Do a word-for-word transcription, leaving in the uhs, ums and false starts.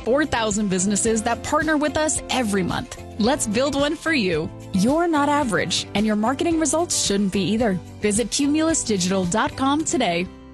four thousand businesses that partner with us every month. Let's build one for you. You're not average, and your marketing results shouldn't be either. Visit cumulus digital dot com today.